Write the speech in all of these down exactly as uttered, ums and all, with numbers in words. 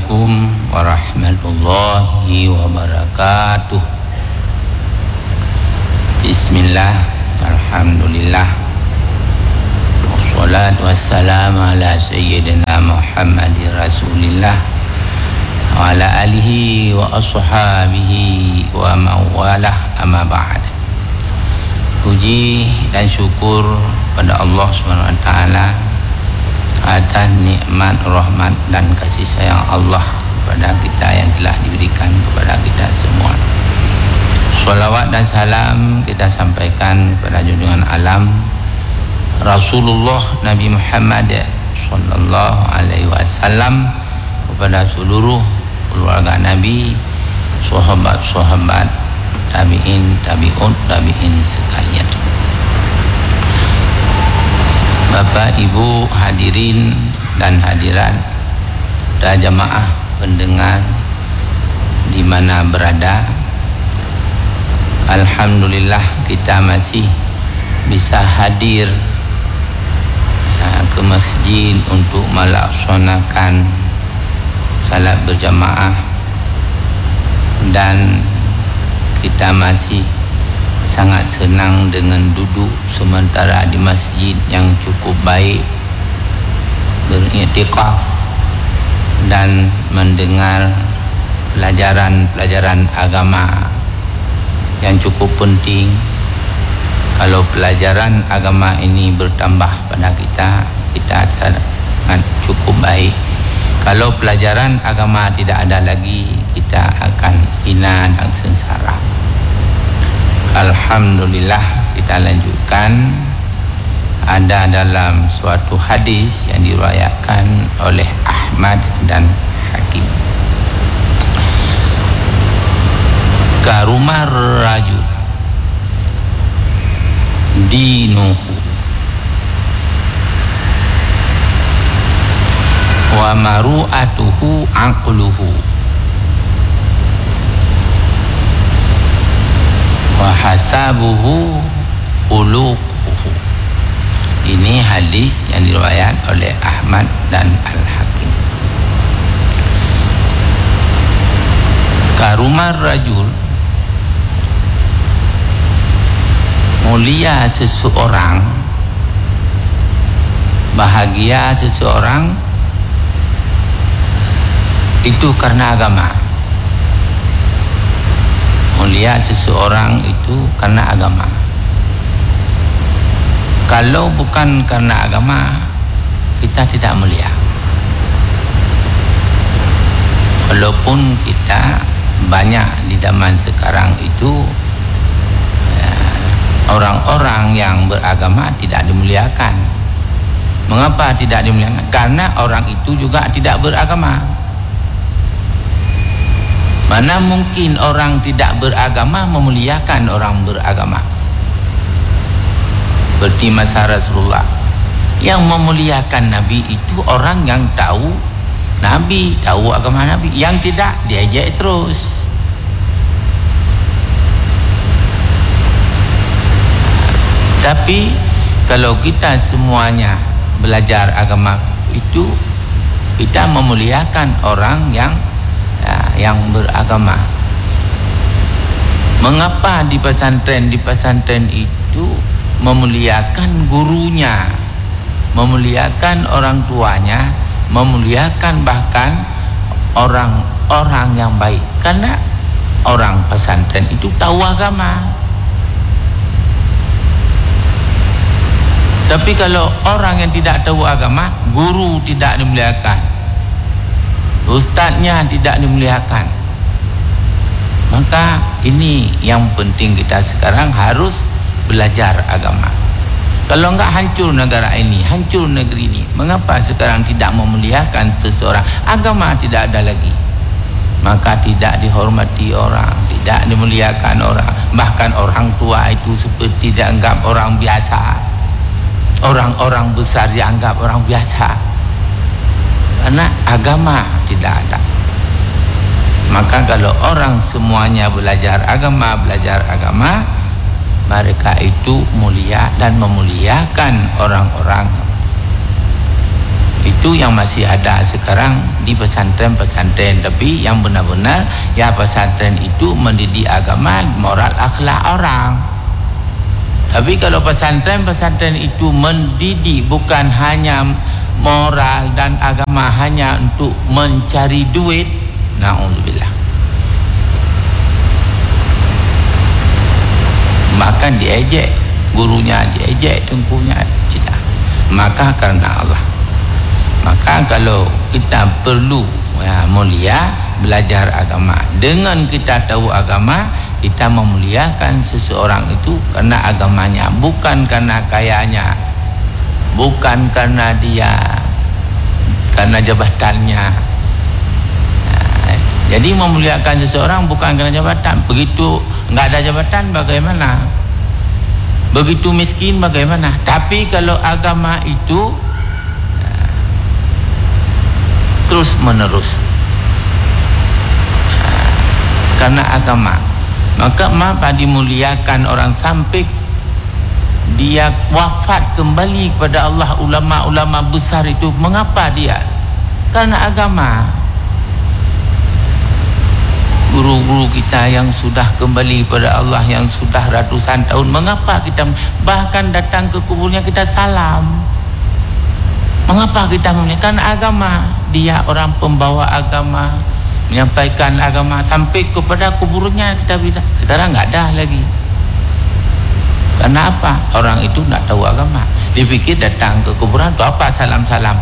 Assalamualaikum warahmatullahi wabarakatuh. Bismillah, alhamdulillah, wassalatu wassalamu ala sayyidina Muhammadir Rasulillah wa ala alihi wa ashabihi wa mawalah, amma ba'd. Puji dan syukur pada Allah subhanahu wa taala atas nikmat, rahmat dan kasih sayang Allah kepada kita yang telah diberikan kepada kita semua. Salawat dan salam kita sampaikan kepada junjungan alam Rasulullah Nabi Muhammad sallallahu alaihi wasallam, kepada seluruh keluarga Nabi, sahabat-sahabat, tabi'in, tabi'ut, tabi'in sekalian. Bapak, Ibu, hadirin dan hadirat, dan jamaah pendengar di mana berada, alhamdulillah kita masih bisa hadir uh, ke masjid untuk melaksanakan salat berjamaah, dan kita masih sangat senang dengan duduk sementara di masjid yang cukup baik, beriktikaf dan mendengar pelajaran-pelajaran agama yang cukup penting. Kalau pelajaran agama ini bertambah pada kita, kita sangat cukup baik. Kalau pelajaran agama tidak ada lagi, kita akan hina dan sengsara. Alhamdulillah, kita lanjutkan. Ada dalam suatu hadis yang diriwayatkan oleh Ahmad dan Hakim. Karumar rajul dinuhu wa maru'atuhu aqluhu wa hasabuhu uluquhu. Ini hadis yang diriwayat oleh Ahmad dan Al-Hakim. Karumar rajul, mulia seseorang, bahagia seseorang itu karena agama. Mulia seseorang itu karena agama. Kalau bukan karena agama, kita tidak mulia. Walaupun kita banyak di zaman sekarang itu ya, orang-orang yang beragama tidak dimuliakan. Mengapa tidak dimuliakan? Karena orang itu juga tidak beragama. Mana mungkin orang tidak beragama memuliakan orang beragama? Seperti masa Rasulullah, yang memuliakan Nabi itu orang yang tahu Nabi, tahu agama Nabi. Yang tidak, diajak terus. Tapi kalau kita semuanya belajar agama itu, kita memuliakan orang yang ya, yang beragama. Mengapa di pesantren di pesantren itu memuliakan gurunya, memuliakan orang tuanya, memuliakan bahkan orang-orang yang baik? Karena orang pesantren itu tahu agama. Tapi kalau orang yang tidak tahu agama, guru tidak dimuliakan, ustaznya tidak dimuliakan. Maka ini yang penting, kita sekarang harus belajar agama. Kalau enggak, hancur negara ini, hancur negeri ini. Mengapa sekarang tidak memuliakan seseorang? Agama tidak ada lagi, maka tidak dihormati orang, tidak dimuliakan orang. Bahkan orang tua itu seperti dianggap orang biasa, orang-orang besar dianggap orang biasa, karena agama tidak ada. Maka kalau orang semuanya belajar agama, belajar agama, mereka itu mulia dan memuliakan orang-orang. Itu Itu yang masih ada sekarang di pesantren-pesantren. Tapi yang benar-benar ya pesantren itu mendidik agama, moral akhlak orang. Tapi kalau pesantren-pesantren itu mendidik bukan hanya moral dan agama, hanya untuk mencari duit, na'udzubillah, bahkan diejek gurunya, diejek tengkunya, tidak. Maka karena Allah, maka kalau kita perlu ya, mulia belajar agama. Dengan kita tahu agama, kita memuliakan seseorang itu karena agamanya, bukan karena kayanya, bukan karena dia, karena jabatannya. Nah, jadi memuliakan seseorang bukan karena jabatan. Begitu nggak ada jabatan bagaimana? Begitu miskin bagaimana? Tapi kalau agama itu uh, terus menerus uh, karena agama, maka maka dimuliakan orang sampai dia wafat kembali kepada Allah. Ulama-ulama besar itu mengapa dia? Karena agama. Guru-guru kita yang sudah kembali kepada Allah, yang sudah ratusan tahun, mengapa kita bahkan datang ke kuburnya kita salam? Mengapa kita memuliakan agama? Dia orang pembawa agama, menyampaikan agama sampai kepada kuburnya kita bisa. Sekarang nggak ada lagi. Karena apa? Orang itu nak tahu agama, dipikir datang ke kuburan tu apa, salam-salam.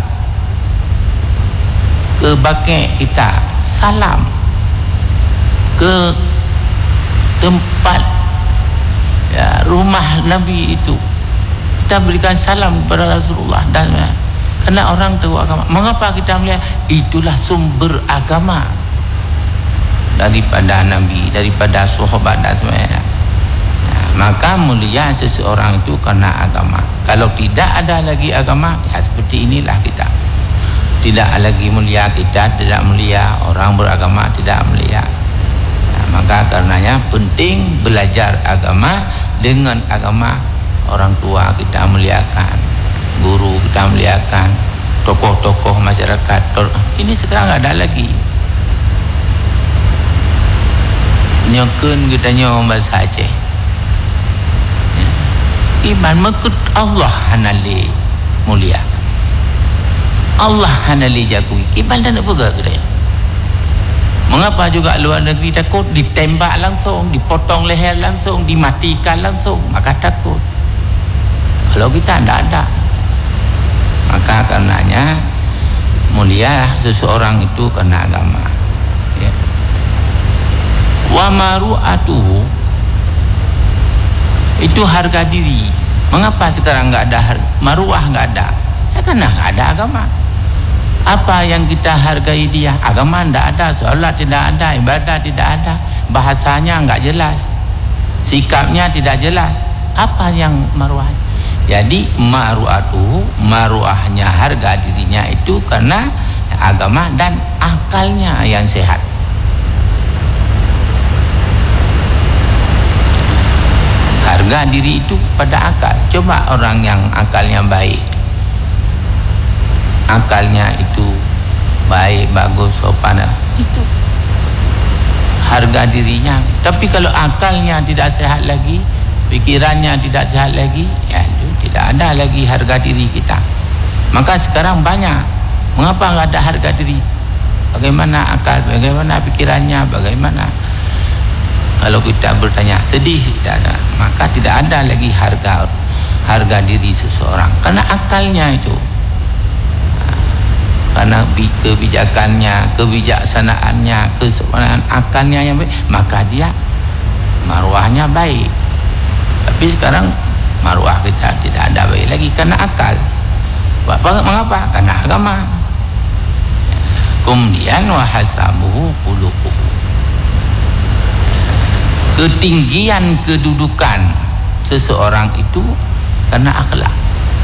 Ke bakek kita salam, ke tempat ya, rumah Nabi itu kita berikan salam kepada Rasulullah. Dan ya, karena orang tahu agama. Mengapa kita melihat? Itulah sumber agama daripada Nabi, daripada sahabat dan sebagainya. Maka mulia seseorang itu karena agama. Kalau tidak ada lagi agama, ya seperti inilah kita. Tidak lagi mulia kita, tidak mulia orang beragama, tidak mulia. Nah, maka karenanya penting belajar agama. Dengan agama orang tua kita muliakan, guru kita muliakan, tokoh-tokoh masyarakat. Ini sekarang nggak ada lagi. Nyoken kita nyoba bahasa Aceh. Iman mekut Allah hanali mulia, Allah hanali jagui iman dan apa gak. Mengapa juga luar negeri takut? Ditembak langsung, dipotong leher langsung, dimatikan langsung, maka takut. Kalau kita tidak ada, maka karenanya mulia seseorang itu karena agama ya. Wa maru'atuhu, itu harga diri. Mengapa sekarang nggak ada harga? Maruah nggak ada? Ya karena nggak ada agama. Apa yang kita hargai dia? Agama tidak ada, solat tidak ada, ibadah tidak ada, bahasanya nggak jelas, sikapnya tidak jelas. Apa yang maruah? Jadi maruatu, maruahnya harga dirinya itu karena agama dan akalnya yang sehat. Harga diri itu pada akal. Coba orang yang akalnya baik, akalnya itu baik, bagus, sopan, itu harga dirinya. Tapi kalau akalnya tidak sehat lagi, pikirannya tidak sehat lagi, ya itu tidak ada lagi harga diri kita. Maka sekarang banyak, mengapa nggak ada harga diri? Bagaimana akal, bagaimana pikirannya, bagaimana? Kalau kita bertanya sedih, tidak ada, maka tidak ada lagi harga harga diri seseorang karena akalnya itu, karena kebijakannya, kebijaksanaannya, kesopanan akalnya yang baik, maka dia maruahnya baik. Tapi sekarang maruah kita tidak ada baik lagi karena akal. Mengapa? Karena agama. Kemudian wahasabuhu qulubuhu, ketinggian kedudukan seseorang itu karena akhlak.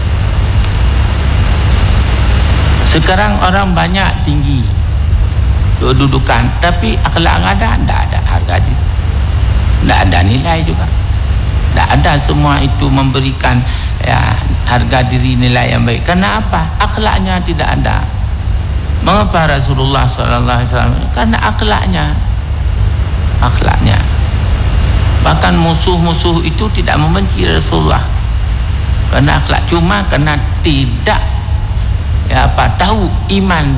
Sekarang orang banyak tinggi kedudukan, tapi akhlak nggak ada, tidak ada harga diri, tidak ada nilai juga. Tak ada semua itu memberikan ya, harga diri, nilai yang baik. Karena apa? Akhlaknya tidak ada. Mengapa Rasulullah sallallahu alaihi wasallam? Karena akhlaknya. Akhlaknya. Bahkan musuh-musuh itu tidak membenci Rasulullah karena akhlak, cuma karena tidak ya apa tahu iman